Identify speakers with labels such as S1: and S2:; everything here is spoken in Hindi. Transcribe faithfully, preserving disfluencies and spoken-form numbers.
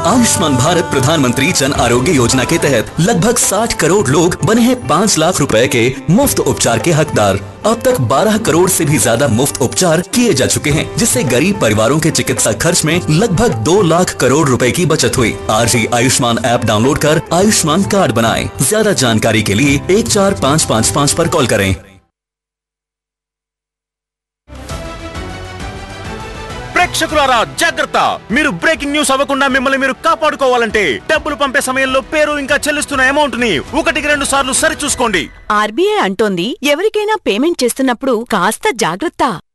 S1: आयुष्मान भारत प्रधानमंत्री जन आरोग्य योजना के तहत लगभग साठ करोड़ लोग बने हैं पाँच लाख रुपए के मुफ्त उपचार के हकदार। अब तक बारह करोड़ से भी ज्यादा मुफ्त उपचार किए जा चुके हैं, जिससे गरीब परिवारों के चिकित्सा खर्च में लगभग दो लाख करोड़ रुपए की बचत हुई। आज ही आयुष्मान ऐप डाउनलोड कर आयुष्मान कार्ड बनाएं। ज्यादा जानकारी के लिए एक चार पाँच पाँच पाँच पर कॉल करें।
S2: ప్రేక్షకులారా జాగ్రత్త, మీరు బ్రేకింగ్ న్యూస్ అవ్వకుండా మిమ్మల్ని మీరు కాపాడుకోవాలంటే డబ్బులు పంపే సమయంలో పేరు ఇంకా చెల్లిస్తున్న అమౌంట్ ని ఒకటికి రెండు సార్లు సరి చూసుకోండి.
S3: ఆర్బీఐ అంటోంది ఎవరికైనా పేమెంట్ చేస్తున్నప్పుడు కాస్త జాగ్రత్త.